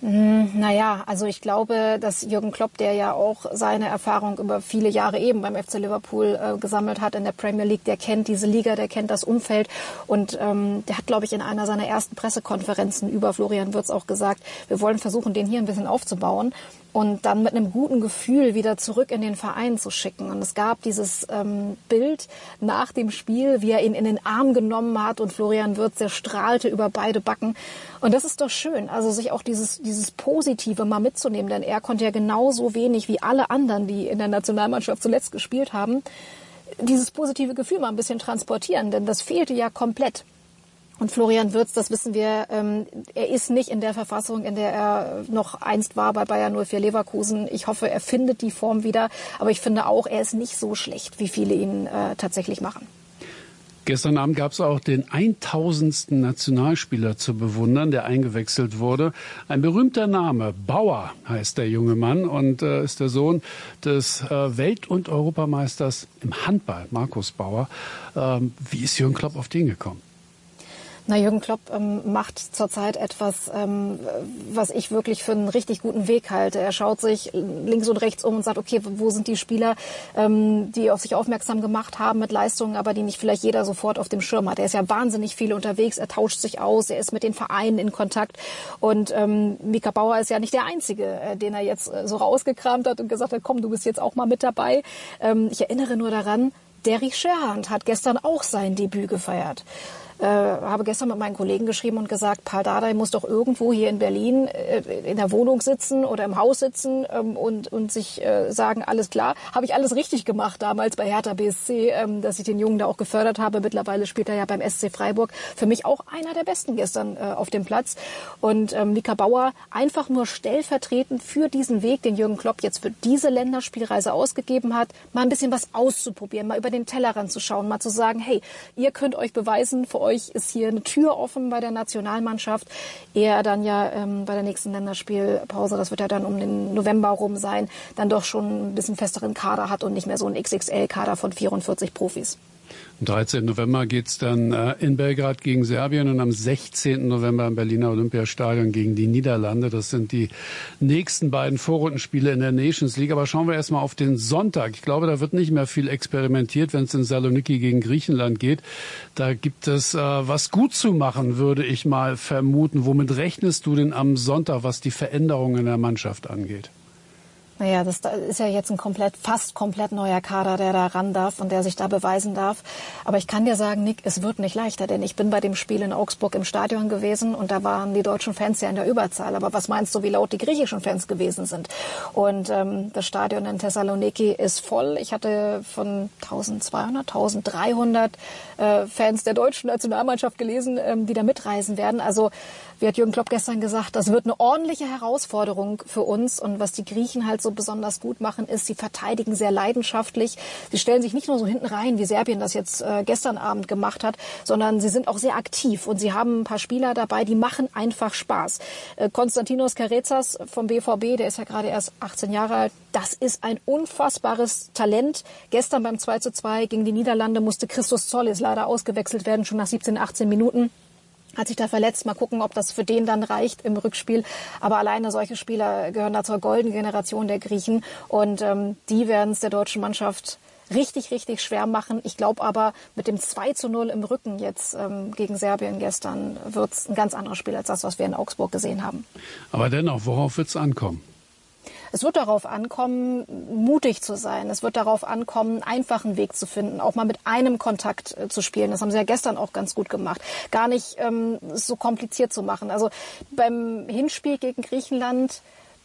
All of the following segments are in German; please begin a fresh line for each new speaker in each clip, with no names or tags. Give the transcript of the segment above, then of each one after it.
Naja, also ich glaube, dass Jürgen Klopp, der ja auch seine Erfahrung über viele Jahre eben beim FC Liverpool gesammelt hat in der Premier League, der kennt diese Liga, der kennt das Umfeld und der hat, glaube ich, in einer seiner ersten Pressekonferenzen über Florian Wirtz auch gesagt, wir wollen versuchen, den hier ein bisschen aufzubauen und dann mit einem guten Gefühl wieder zurück in den Verein zu schicken. Und es gab dieses Bild nach dem Spiel, wie er ihn in den Arm genommen hat und Florian Wirtz, der strahlte über beide Backen. Und das ist doch schön, also sich auch dieses Positive mal mitzunehmen, denn er konnte ja genauso wenig wie alle anderen, die in der Nationalmannschaft zuletzt gespielt haben, dieses positive Gefühl mal ein bisschen transportieren, denn das fehlte ja komplett. Und Florian Wirtz, das wissen wir, er ist nicht in der Verfassung, in der er noch einst war bei Bayer 04 Leverkusen. Ich hoffe, er findet die Form wieder, aber ich finde auch, er ist nicht so schlecht, wie viele ihn tatsächlich machen.
Gestern Abend gab es auch den 1000. Nationalspieler zu bewundern, der eingewechselt wurde. Ein berühmter Name, Bauer heißt der junge Mann und ist der Sohn des Welt- und Europameisters im Handball, Markus Bauer. Wie ist Jürgen Klopp auf den gekommen?
Na, Jürgen Klopp macht zurzeit etwas, was ich wirklich für einen richtig guten Weg halte. Er schaut sich links und rechts um und sagt, okay, wo sind die Spieler, die auf sich aufmerksam gemacht haben mit Leistungen, aber die nicht vielleicht jeder sofort auf dem Schirm hat. Er ist ja wahnsinnig viel unterwegs, er tauscht sich aus, er ist mit den Vereinen in Kontakt. Und Mika Bauer ist ja nicht der Einzige, den er jetzt so rausgekramt hat und gesagt hat, komm, du bist jetzt auch mal mit dabei. Ich erinnere nur daran, Derrick Scherhand hat gestern auch sein Debüt gefeiert. Habe gestern mit meinen Kollegen geschrieben und gesagt, Pal Dardai muss doch irgendwo hier in Berlin in der Wohnung sitzen oder im Haus sitzen und sich sagen, alles klar, habe ich alles richtig gemacht damals bei Hertha BSC, dass ich den Jungen da auch gefördert habe. Mittlerweile spielt er ja beim SC Freiburg. Für mich auch einer der Besten gestern auf dem Platz. Und Mika Bauer einfach nur stellvertretend für diesen Weg, den Jürgen Klopp jetzt für diese Länderspielreise ausgegeben hat, mal ein bisschen was auszuprobieren, mal über den Tellerrand zu schauen, mal zu sagen, hey, ihr könnt euch beweisen, für euch ist hier eine Tür offen bei der Nationalmannschaft. Er dann ja bei der nächsten Länderspielpause, das wird ja dann um den November rum sein, dann doch schon ein bisschen festeren Kader hat und nicht mehr so ein XXL-Kader von 44 Profis.
Am 13. November geht's dann in Belgrad gegen Serbien und am 16. November im Berliner Olympiastadion gegen die Niederlande. Das sind die nächsten beiden Vorrundenspiele in der Nations League. Aber schauen wir erstmal auf den Sonntag. Ich glaube, da wird nicht mehr viel experimentiert, wenn es in Saloniki gegen Griechenland geht. Da gibt es was gut zu machen, würde ich mal vermuten. Womit rechnest du denn am Sonntag, was die Veränderungen in der Mannschaft angeht?
Naja, das ist ja jetzt ein fast komplett neuer Kader, der da ran darf und der sich da beweisen darf. Aber ich kann dir sagen, Nick, es wird nicht leichter, denn ich bin bei dem Spiel in Augsburg im Stadion gewesen und da waren die deutschen Fans ja in der Überzahl. Aber was meinst du, wie laut die griechischen Fans gewesen sind? Und das Stadion in Thessaloniki ist voll. Ich hatte von 1200, 1300 Fans der deutschen Nationalmannschaft gelesen, die da mitreisen werden. Also, wie hat Jürgen Klopp gestern gesagt, das wird eine ordentliche Herausforderung für uns. Und was die Griechen halt so besonders gut machen, ist, sie verteidigen sehr leidenschaftlich. Sie stellen sich nicht nur so hinten rein, wie Serbien das jetzt gestern Abend gemacht hat, sondern sie sind auch sehr aktiv. Und sie haben ein paar Spieler dabei, die machen einfach Spaß. Konstantinos Karezas vom BVB, der ist ja gerade erst 18 Jahre alt, das ist ein unfassbares Talent. Gestern beim 2:2 gegen die Niederlande musste Christos Tsollis leider ausgewechselt werden, schon nach 17, 18 Minuten. Hat sich da verletzt. Mal gucken, ob das für den dann reicht im Rückspiel. Aber alleine solche Spieler gehören da zur goldenen Generation der Griechen. Und die werden es der deutschen Mannschaft richtig, richtig schwer machen. Ich glaube aber, mit dem 2:0 im Rücken jetzt gegen Serbien gestern wird es ein ganz anderes Spiel als das, was wir in Augsburg gesehen haben.
Aber dennoch, worauf wird es ankommen?
Es wird darauf ankommen, mutig zu sein. Es wird darauf ankommen, einen einfachen Weg zu finden, auch mal mit einem Kontakt zu spielen. Das haben sie ja gestern auch ganz gut gemacht. Gar nicht so kompliziert zu machen. Also beim Hinspiel gegen Griechenland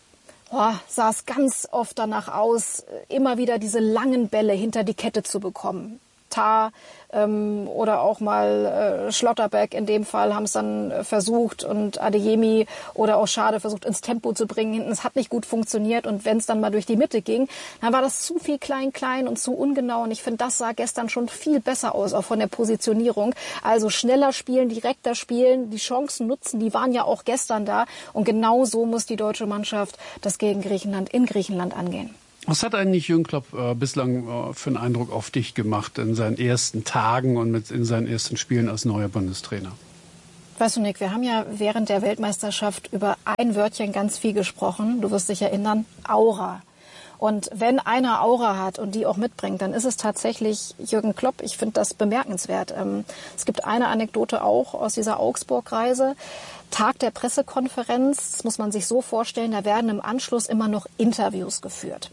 sah es ganz oft danach aus, immer wieder diese langen Bälle hinter die Kette zu bekommen. Tah oder auch mal Schlotterbeck in dem Fall haben es dann versucht und Adeyemi oder auch Schade versucht ins Tempo zu bringen. Hinten, es hat nicht gut funktioniert und wenn es dann mal durch die Mitte ging, dann war das zu viel klein und zu ungenau und ich finde, das sah gestern schon viel besser aus, auch von der Positionierung. Also schneller spielen, direkter spielen, die Chancen nutzen, die waren ja auch gestern da und genau so muss die deutsche Mannschaft das gegen Griechenland in Griechenland angehen.
Was hat eigentlich Jürgen Klopp bislang für einen Eindruck auf dich gemacht in seinen ersten Tagen und in seinen ersten Spielen als neuer Bundestrainer?
Weißt du, Nick, wir haben ja während der Weltmeisterschaft über ein Wörtchen ganz viel gesprochen. Du wirst dich erinnern, Aura. Und wenn einer Aura hat und die auch mitbringt, dann ist es tatsächlich Jürgen Klopp. Ich finde das bemerkenswert. Es gibt eine Anekdote auch aus dieser Augsburg-Reise. Tag der Pressekonferenz, das muss man sich so vorstellen, da werden im Anschluss immer noch Interviews geführt.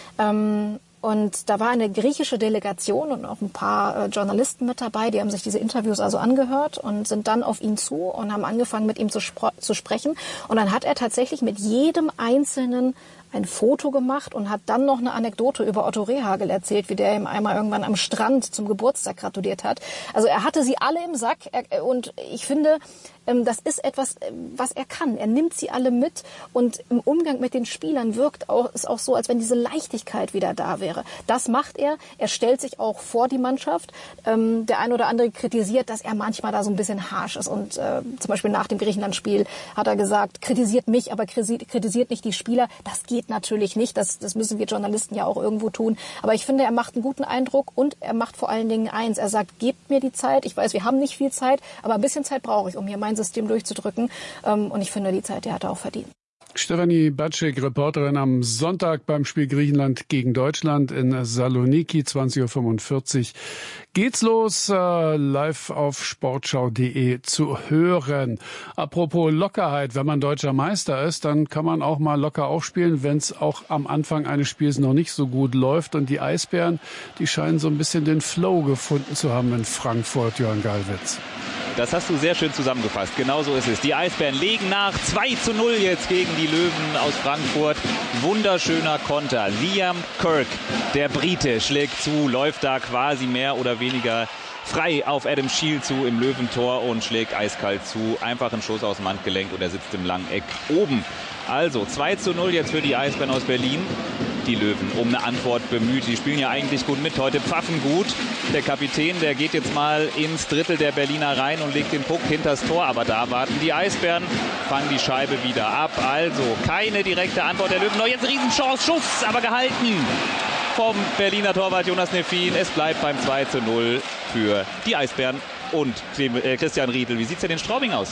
Und da war eine griechische Delegation und auch ein paar Journalisten mit dabei, die haben sich diese Interviews also angehört und sind dann auf ihn zu und haben angefangen, mit ihm zu sprechen. Und dann hat er tatsächlich mit jedem Einzelnen ein Foto gemacht und hat dann noch eine Anekdote über Otto Rehhagel erzählt, wie der ihm einmal irgendwann am Strand zum Geburtstag gratuliert hat. Also er hatte sie alle im Sack und ich finde, das ist etwas, was er kann. Er nimmt sie alle mit und im Umgang mit den Spielern ist auch so, als wenn diese Leichtigkeit wieder da wäre. Das macht er. Er stellt sich auch vor die Mannschaft. Der ein oder andere kritisiert, dass er manchmal da so ein bisschen harsch ist und zum Beispiel nach dem Griechenland-Spiel hat er gesagt, kritisiert mich, aber kritisiert nicht die Spieler. Das geht natürlich nicht. Das müssen wir Journalisten ja auch irgendwo tun. Aber ich finde, er macht einen guten Eindruck und er macht vor allen Dingen eins. Er sagt, gebt mir die Zeit. Ich weiß, wir haben nicht viel Zeit, aber ein bisschen Zeit brauche ich, um hier mein System durchzudrücken. Und ich finde, die Zeit, die hat er auch verdient.
Stefanie Batschik, Reporterin am Sonntag beim Spiel Griechenland gegen Deutschland in Saloniki, 20.45 Uhr. Geht's los, live auf sportschau.de zu hören. Apropos Lockerheit, wenn man deutscher Meister ist, dann kann man auch mal locker aufspielen, wenn es auch am Anfang eines Spiels noch nicht so gut läuft. Und die Eisbären, die scheinen so ein bisschen den Flow gefunden zu haben in Frankfurt, Jörn Gallwitz.
Das hast du sehr schön zusammengefasst. Genau so ist es. Die Eisbären legen nach 2:0 jetzt gegen die Löwen aus Frankfurt. Wunderschöner Konter. Liam Kirk, der Brite, schlägt zu, läuft da quasi mehr oder weniger frei auf Adam Schiel zu im Löwentor und schlägt eiskalt zu. Einfach ein Schuss aus dem Handgelenk und er sitzt im langen Eck oben. Also 2:0 jetzt für die Eisbären aus Berlin. Die Löwen um eine Antwort bemüht. Die spielen ja eigentlich gut mit. Heute pfaffen gut. Der Kapitän, der geht jetzt mal ins Drittel der Berliner rein und legt den Puck hinters Tor. Aber da warten die Eisbären, fangen die Scheibe wieder ab. Also keine direkte Antwort der Löwen. Noch jetzt Riesenchance, Schuss, aber gehalten vom Berliner Torwart Jonas Neffin. Es bleibt beim 2:0 für die Eisbären und Christian Riedl. Wie sieht es denn in Straubing aus?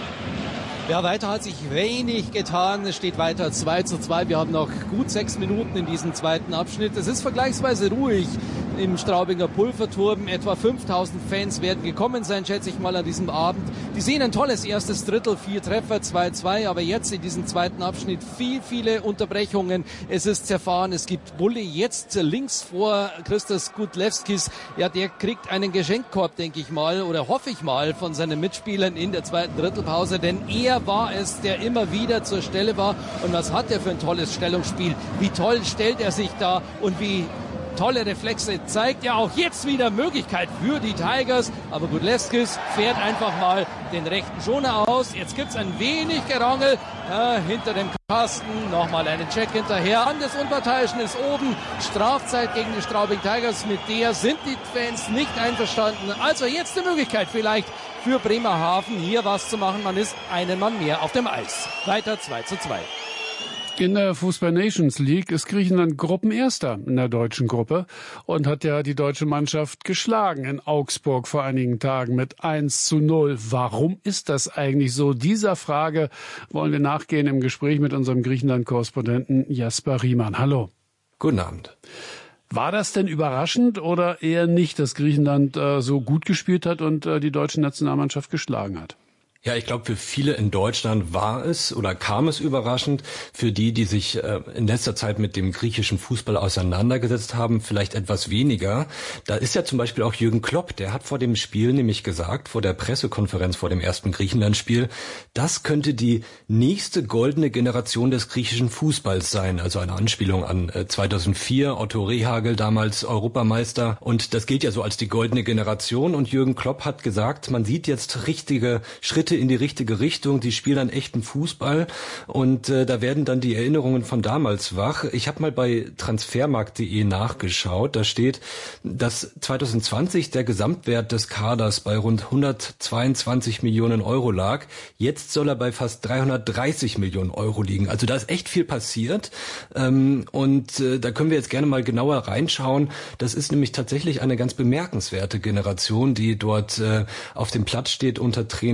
Ja, weiter hat sich wenig getan. Es steht weiter 2:2. Wir haben noch gut 6 Minuten in diesem zweiten Abschnitt. Es ist vergleichsweise ruhig im Straubinger Pulverturm. Etwa 5000 Fans werden gekommen sein, schätze ich mal, an diesem Abend. Die sehen ein tolles erstes Drittel, 4 Treffer, 2:2. Aber jetzt in diesem zweiten Abschnitt viele Unterbrechungen. Es ist zerfahren. Es gibt Bulle jetzt links vor Christos Gudlewskis. Ja, der kriegt einen Geschenkkorb, denke ich mal, oder hoffe ich mal, von seinen Mitspielern in der zweiten Drittelpause. Denn er war es, der immer wieder zur Stelle war. Und was hat er für ein tolles Stellungsspiel? Wie toll stellt er sich da und wie tolle Reflexe zeigt. Ja, auch jetzt wieder Möglichkeit für die Tigers. Aber Gudlewskis fährt einfach mal den rechten Schoner aus. Jetzt gibt's ein wenig Gerangel hinter dem Kasten. Nochmal einen Check hinterher. Hand des Unparteiischen ist oben. Strafzeit gegen die Straubing Tigers. Mit der sind die Fans nicht einverstanden. Also jetzt die Möglichkeit vielleicht für Bremerhaven hier was zu machen. Man ist einen Mann mehr auf dem Eis. Weiter 2:2.
In der Fußball Nations League ist Griechenland Gruppenerster in der deutschen Gruppe und hat ja die deutsche Mannschaft geschlagen in Augsburg vor einigen Tagen mit 1:0. Warum ist das eigentlich so? Dieser Frage wollen wir nachgehen im Gespräch mit unserem Griechenland-Korrespondenten Jasper Riemann. Hallo.
Guten Abend.
War das denn überraschend oder eher nicht, dass Griechenland so gut gespielt hat und die deutsche Nationalmannschaft geschlagen hat?
Ja, ich glaube, für viele in Deutschland war es oder kam es überraschend. Für die sich in letzter Zeit mit dem griechischen Fußball auseinandergesetzt haben, vielleicht etwas weniger. Da ist ja zum Beispiel auch Jürgen Klopp, der hat vor dem Spiel nämlich gesagt, vor der Pressekonferenz vor dem ersten Griechenland-Spiel, das könnte die nächste goldene Generation des griechischen Fußballs sein. Also eine Anspielung an 2004, Otto Rehhagel, damals Europameister. Und das gilt ja so als die goldene Generation. Und Jürgen Klopp hat gesagt, man sieht jetzt richtige Schritte in die richtige Richtung, die spielen einen echten Fußball und da werden dann die Erinnerungen von damals wach. Ich habe mal bei transfermarkt.de nachgeschaut, da steht, dass 2020 der Gesamtwert des Kaders bei rund 122 Millionen Euro lag. Jetzt soll er bei fast 330 Millionen Euro liegen. Also da ist echt viel passiert und da können wir jetzt gerne mal genauer reinschauen. Das ist nämlich tatsächlich eine ganz bemerkenswerte Generation, die dort auf dem Platz steht unter Trainer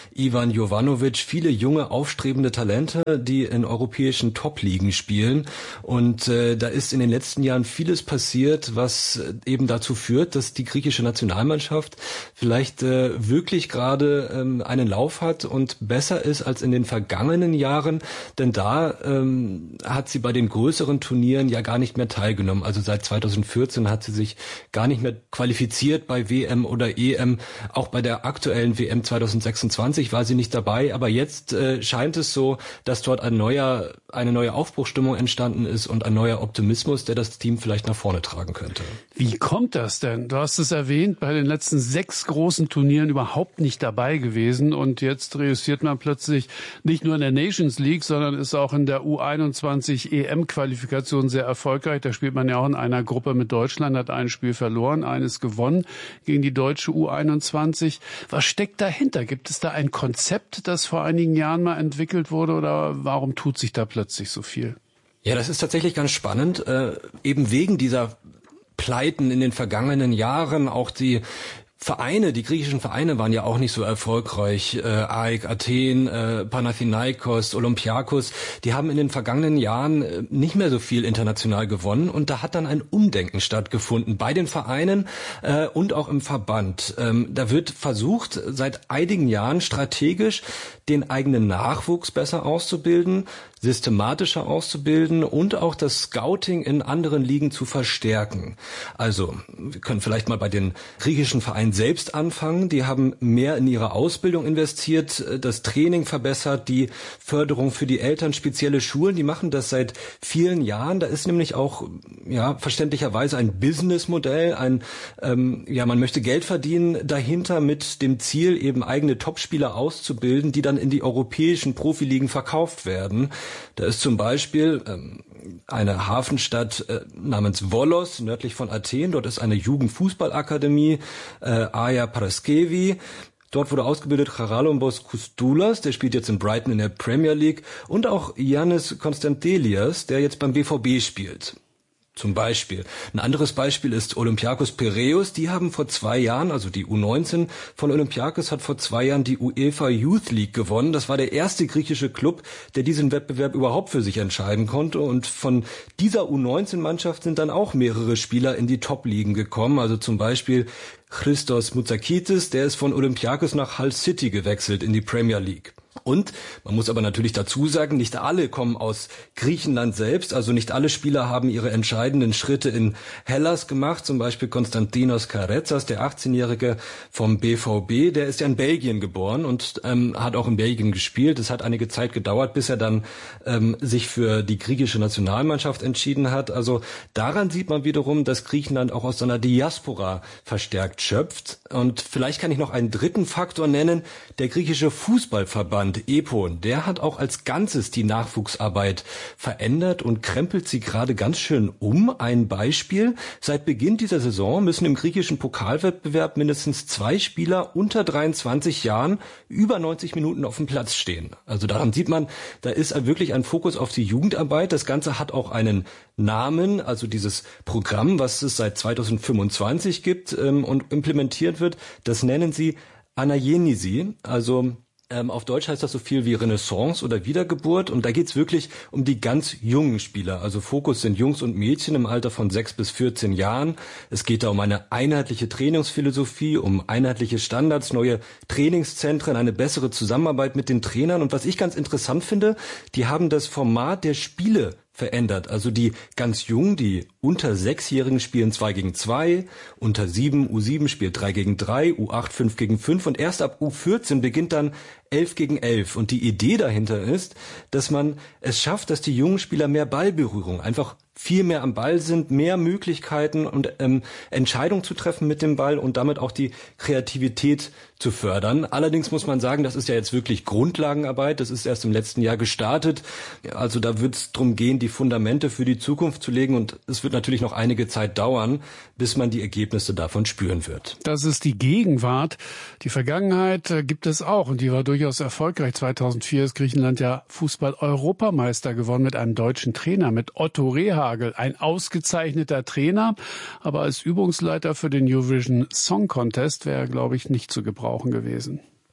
Ivan Jovanovic, viele junge, aufstrebende Talente, die in europäischen Top-Ligen spielen. Und da ist in den letzten Jahren vieles passiert, was eben dazu führt, dass die griechische Nationalmannschaft vielleicht wirklich gerade einen Lauf hat und besser ist als in den vergangenen Jahren. Denn da hat sie bei den größeren Turnieren ja gar nicht mehr teilgenommen. Also seit 2014 hat sie sich gar nicht mehr qualifiziert bei WM oder EM. Auch bei der aktuellen WM 2026 war sie nicht dabei. Aber jetzt scheint es so, dass dort eine neue Aufbruchsstimmung entstanden ist und ein neuer Optimismus, der das Team vielleicht nach vorne tragen könnte.
Wie kommt das denn? Du hast es erwähnt, bei den letzten 6 großen Turnieren überhaupt nicht dabei gewesen. Und jetzt reüssiert man plötzlich nicht nur in der Nations League, sondern ist auch in der U21 EM-Qualifikation sehr erfolgreich. Da spielt man ja auch in einer Gruppe mit Deutschland, hat ein Spiel verloren, eines gewonnen gegen die deutsche U21. Was steckt dahinter? Gibt es da ein Konzept, das vor einigen Jahren mal entwickelt wurde, oder warum tut sich da plötzlich so viel?
Ja, das ist tatsächlich ganz spannend. Eben wegen dieser Pleiten in den vergangenen Jahren, auch die griechischen Vereine waren ja auch nicht so erfolgreich. AEK Athen, Panathinaikos, Olympiakos, die haben in den vergangenen Jahren nicht mehr so viel international gewonnen. Und da hat dann ein Umdenken stattgefunden bei den Vereinen und auch im Verband. Da wird versucht, seit einigen Jahren strategisch den eigenen Nachwuchs besser auszubilden, systematischer auszubilden und auch das Scouting in anderen Ligen zu verstärken. Also, wir können vielleicht mal bei den griechischen Vereinen selbst anfangen. Die haben mehr in ihre Ausbildung investiert, das Training verbessert, die Förderung für die Eltern, spezielle Schulen, die machen das seit vielen Jahren. Da ist nämlich auch, verständlicherweise ein Businessmodell, man möchte Geld verdienen dahinter mit dem Ziel, eben eigene Topspieler auszubilden, die dann in die europäischen Profiligen verkauft werden. Da ist zum Beispiel eine Hafenstadt namens Volos, nördlich von Athen. Dort ist eine Jugendfußballakademie, Aia Paraskevi. Dort wurde ausgebildet Charalambos Koustoulas, der spielt jetzt in Brighton in der Premier League. Und auch Yannis Konstantelias, der jetzt beim BVB spielt. Zum Beispiel. Ein anderes Beispiel ist Olympiakos Piräus. Die haben vor 2 Jahren, also die U19 von Olympiakos hat vor 2 Jahren die UEFA Youth League gewonnen. Das war der erste griechische Club, der diesen Wettbewerb überhaupt für sich entscheiden konnte. Und von dieser U19-Mannschaft sind dann auch mehrere Spieler in die Top-Ligen gekommen. Also zum Beispiel Christos Moutsakitis, der ist von Olympiakos nach Hull City gewechselt in die Premier League. Und man muss aber natürlich dazu sagen, nicht alle kommen aus Griechenland selbst, also nicht alle Spieler haben ihre entscheidenden Schritte in Hellas gemacht, zum Beispiel Konstantinos Karetsas, der 18-Jährige vom BVB, der ist ja in Belgien geboren und hat auch in Belgien gespielt. Es hat einige Zeit gedauert, bis er dann sich für die griechische Nationalmannschaft entschieden hat. Also daran sieht man wiederum, dass Griechenland auch aus seiner Diaspora verstärkt schöpft. Und vielleicht kann ich noch einen dritten Faktor nennen, der griechische Fußballverband EPON, der hat auch als Ganzes die Nachwuchsarbeit verändert und krempelt sie gerade ganz schön um. Ein Beispiel: Seit Beginn dieser Saison müssen im griechischen Pokalwettbewerb mindestens 2 Spieler unter 23 Jahren über 90 Minuten auf dem Platz stehen. Also daran sieht man, da ist wirklich ein Fokus auf die Jugendarbeit. Das Ganze hat auch einen Namen, also dieses Programm, was es seit 2025 gibt und implementiert wird, das nennen sie Anagenisi, also auf Deutsch heißt das so viel wie Renaissance oder Wiedergeburt, und da geht's wirklich um die ganz jungen Spieler. Also Fokus sind Jungs und Mädchen im Alter von 6 bis 14 Jahren. Es geht da um eine einheitliche Trainingsphilosophie, um einheitliche Standards, neue Trainingszentren, eine bessere Zusammenarbeit mit den Trainern. Und was ich ganz interessant finde, die haben das Format der Spiele verändert. Also die ganz Jungen, die unter 6-Jährigen spielen 2 gegen 2, unter 7, U7 spielt 3 gegen 3, U8 5 gegen 5 und erst ab U14 beginnt dann 11 gegen 11. Und die Idee dahinter ist, dass man es schafft, dass die jungen Spieler mehr Ballberührung, einfach viel mehr am Ball sind, mehr Möglichkeiten und Entscheidungen zu treffen mit dem Ball und damit auch die Kreativität zu fördern. Allerdings muss man sagen, das ist ja jetzt wirklich Grundlagenarbeit. Das ist erst im letzten Jahr gestartet. Also da wird es darum gehen, die Fundamente für die Zukunft zu legen, und es wird natürlich noch einige Zeit dauern, bis man die Ergebnisse davon spüren wird.
Das ist die Gegenwart. Die Vergangenheit gibt es auch, und die war durchaus erfolgreich. 2004 ist Griechenland ja Fußball-Europameister geworden mit einem deutschen Trainer, mit Otto Rehhagel. Ein ausgezeichneter Trainer, aber als Übungsleiter für den Eurovision Song Contest wäre er, glaube ich, nicht zu gebrauchen gewesen.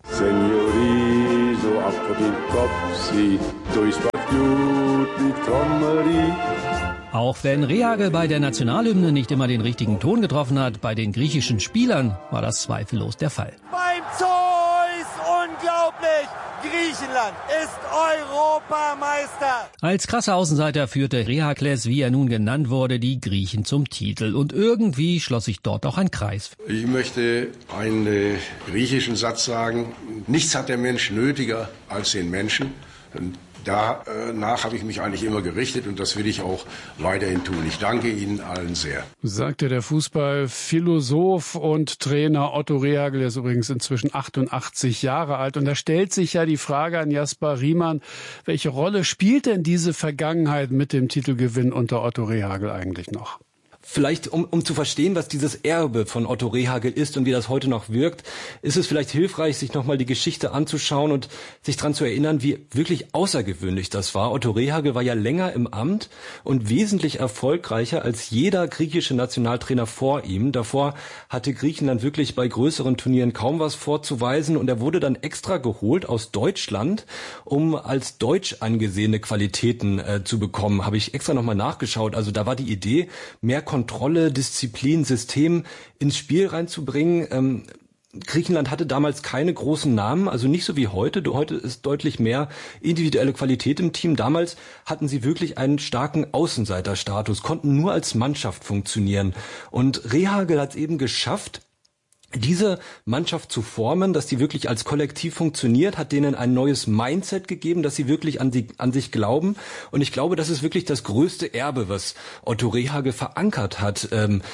Señori, so ab den Kopf, sie durchs Blut mit Trommeli.
Auch wenn Rehhagel bei der Nationalhymne nicht immer den richtigen Ton getroffen hat, bei den griechischen Spielern war das zweifellos der Fall.
Beim Zeus, unglaublich! Griechenland ist Europameister!
Als krasser Außenseiter führte Rehakles, wie er nun genannt wurde, die Griechen zum Titel. Und irgendwie schloss sich dort auch ein Kreis.
Ich möchte einen griechischen Satz sagen. Nichts hat der Mensch nötiger als den Menschen. Und danach habe ich mich eigentlich immer gerichtet und das will ich auch weiterhin tun. Ich danke Ihnen allen sehr.
Sagte der Fußballphilosoph und Trainer Otto Rehhagel, der ist übrigens inzwischen 88 Jahre alt. Und da stellt sich ja die Frage an Jasper Riemann, welche Rolle spielt denn diese Vergangenheit mit dem Titelgewinn unter Otto Rehhagel eigentlich noch?
Vielleicht, um zu verstehen, was dieses Erbe von Otto Rehhagel ist und wie das heute noch wirkt, ist es vielleicht hilfreich, sich nochmal die Geschichte anzuschauen und sich daran zu erinnern, wie wirklich außergewöhnlich das war. Otto Rehhagel war ja länger im Amt und wesentlich erfolgreicher als jeder griechische Nationaltrainer vor ihm. Davor hatte Griechenland wirklich bei größeren Turnieren kaum was vorzuweisen und er wurde dann extra geholt aus Deutschland, um als deutsch angesehene Qualitäten zu bekommen. Habe ich extra nochmal nachgeschaut. Also da war die Idee, mehr Kontrolle, Disziplin, System ins Spiel reinzubringen. Griechenland hatte damals keine großen Namen, also nicht so wie heute. Heute ist deutlich mehr individuelle Qualität im Team. Damals hatten sie wirklich einen starken Außenseiterstatus, konnten nur als Mannschaft funktionieren. Und Rehhagel hat es eben geschafft, diese Mannschaft zu formen, dass die wirklich als Kollektiv funktioniert, hat denen ein neues Mindset gegeben, dass sie wirklich an sich glauben. Und ich glaube, das ist wirklich das größte Erbe, was Otto Rehhagel verankert hat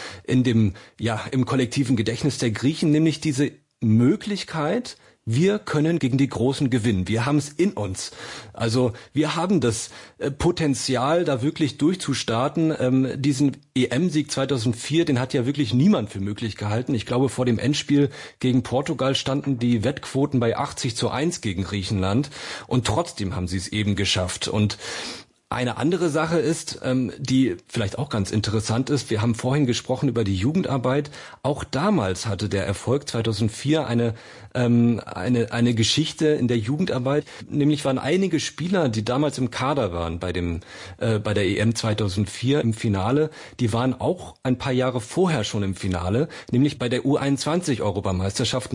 im kollektiven Gedächtnis der Griechen, nämlich diese Möglichkeit, wir können gegen die Großen gewinnen. Wir haben es in uns. Also wir haben das Potenzial, da wirklich durchzustarten. Diesen EM-Sieg 2004, den hat ja wirklich niemand für möglich gehalten. Ich glaube, vor dem Endspiel gegen Portugal standen die Wettquoten bei 80:1 gegen Griechenland. Und trotzdem haben sie es eben geschafft. Und eine andere Sache ist, die vielleicht auch ganz interessant ist, wir haben vorhin gesprochen über die Jugendarbeit. Auch damals hatte der Erfolg 2004 eine Geschichte in der Jugendarbeit. Nämlich waren einige Spieler, die damals im Kader waren bei der EM 2004 im Finale, die waren auch ein paar Jahre vorher schon im Finale, nämlich bei der U21-Europameisterschaft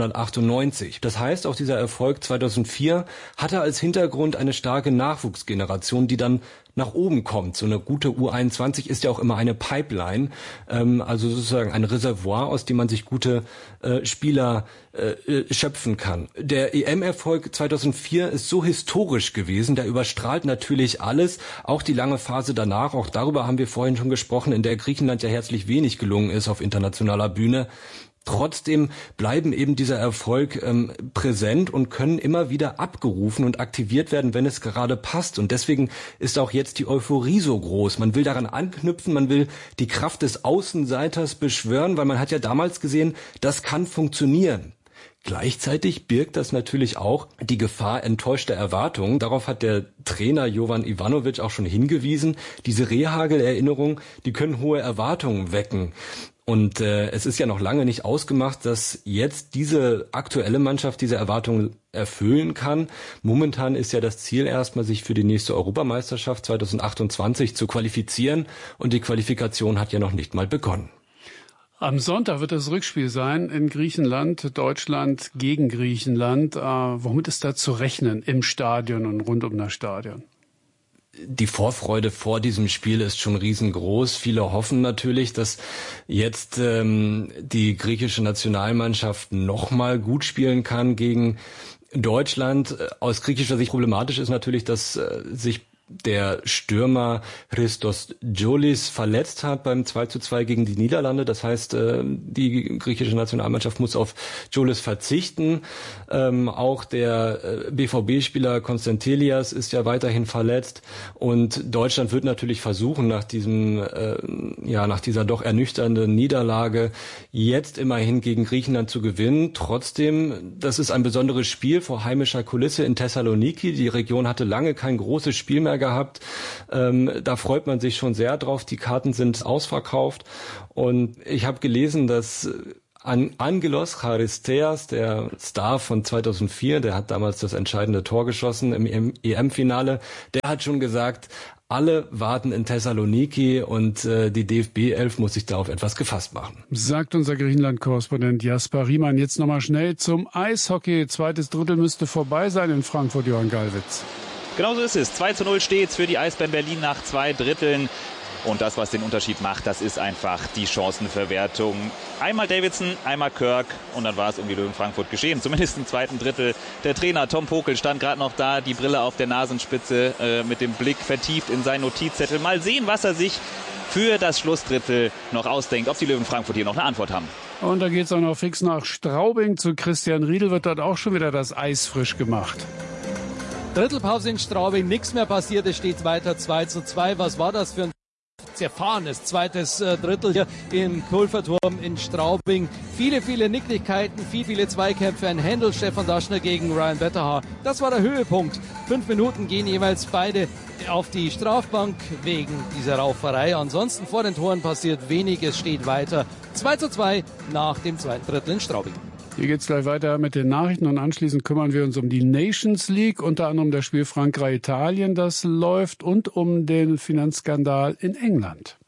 1998. Das heißt, auch dieser Erfolg 2004 hatte als Hintergrund eine starke Nachwuchsgeneration, die dann nach oben kommt. So eine gute U21 ist ja auch immer eine Pipeline, also sozusagen ein Reservoir, aus dem man sich gute Spieler schöpfen kann. Der EM-Erfolg 2004 ist so historisch gewesen, der überstrahlt natürlich alles, auch die lange Phase danach, auch darüber haben wir vorhin schon gesprochen, in der Griechenland ja herzlich wenig gelungen ist auf internationaler Bühne. Trotzdem bleiben eben dieser Erfolg präsent und können immer wieder abgerufen und aktiviert werden, wenn es gerade passt. Und deswegen ist auch jetzt die Euphorie so groß. Man will daran anknüpfen, man will die Kraft des Außenseiters beschwören, weil man hat ja damals gesehen, das kann funktionieren. Gleichzeitig birgt das natürlich auch die Gefahr enttäuschter Erwartungen. Darauf hat der Trainer Jovan Ivanovic auch schon hingewiesen. Diese Rehhagel-Erinnerungen, die können hohe Erwartungen wecken. Und es ist ja noch lange nicht ausgemacht, dass jetzt diese aktuelle Mannschaft diese Erwartungen erfüllen kann. Momentan ist ja das Ziel erstmal, sich für die nächste Europameisterschaft 2028 zu qualifizieren. Und die Qualifikation hat ja noch nicht mal begonnen.
Am Sonntag wird das Rückspiel sein in Griechenland, Deutschland gegen Griechenland. Womit ist da zu rechnen im Stadion und rund um das Stadion?
Die Vorfreude vor diesem Spiel ist schon riesengroß. Viele hoffen natürlich, dass jetzt die griechische Nationalmannschaft nochmal gut spielen kann gegen Deutschland. Aus griechischer Sicht problematisch ist natürlich, dass sich der Stürmer Christos Gioulis verletzt hat beim 2:2 gegen die Niederlande. Das heißt, die griechische Nationalmannschaft muss auf Gioulis verzichten. Auch der BVB-Spieler Konstantelias ist ja weiterhin verletzt. Und Deutschland wird natürlich versuchen, nach dieser doch ernüchternden Niederlage jetzt immerhin gegen Griechenland zu gewinnen. Trotzdem, das ist ein besonderes Spiel vor heimischer Kulisse in Thessaloniki. Die Region hatte lange kein großes Spiel mehr gehabt. Da freut man sich schon sehr drauf. Die Karten sind ausverkauft. Und ich habe gelesen, dass Angelos Charisteas, der Star von 2004, der hat damals das entscheidende Tor geschossen im EM-Finale, der hat schon gesagt, alle warten in Thessaloniki und die DFB-11 muss sich da auf etwas gefasst machen.
Sagt unser Griechenland-Korrespondent Jasper Riemann. Jetzt nochmal schnell zum Eishockey. Zweites Drittel müsste vorbei sein in Frankfurt, Johann Gallwitz.
Genauso ist es. 2:0 steht's für die Eisbären Berlin nach 2 Dritteln. Und das, was den Unterschied macht, das ist einfach die Chancenverwertung. Einmal Davidson, einmal Kirk und dann war es um die Löwen Frankfurt geschehen. Zumindest im zweiten Drittel. Der Trainer Tom Pokel stand gerade noch da, die Brille auf der Nasenspitze, mit dem Blick vertieft in seinen Notizzettel. Mal sehen, was er sich für das Schlussdrittel noch ausdenkt, ob die Löwen Frankfurt hier noch eine Antwort haben.
Und da geht's auch noch fix nach Straubing zu Christian Riedel. Wird dort auch schon wieder das Eis frisch gemacht.
Drittelpause in Straubing, nichts mehr passiert, es steht weiter 2:2. Was war das für ein zerfahrenes zweites Drittel hier im Pulverturm in Straubing. Viele Nicklichkeiten, viele Zweikämpfe, ein Händel Stefan Daschner gegen Ryan Wetterhaar. Das war der Höhepunkt. 5 Minuten gehen jeweils beide auf die Strafbank wegen dieser Rauferei. Ansonsten vor den Toren passiert wenig, es steht weiter 2:2 nach dem zweiten Drittel in Straubing.
Hier geht's gleich weiter mit den Nachrichten und anschließend kümmern wir uns um die Nations League, unter anderem das Spiel Frankreich-Italien, das läuft, und um den Finanzskandal in England.